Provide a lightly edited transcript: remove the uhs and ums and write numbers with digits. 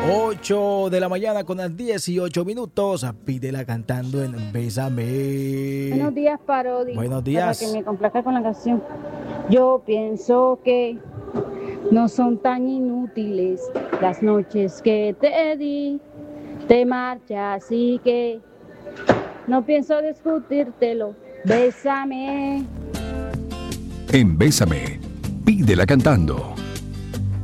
8 de la mañana con las 18 minutos. Pídela cantando en Bésame. Buenos días, Parodi. Buenos días. Para que me complazca con la canción. Yo pienso que no son tan inútiles las noches que te di. Te marchas, así que no pienso discutírtelo. Bésame. En Bésame, pídela cantando.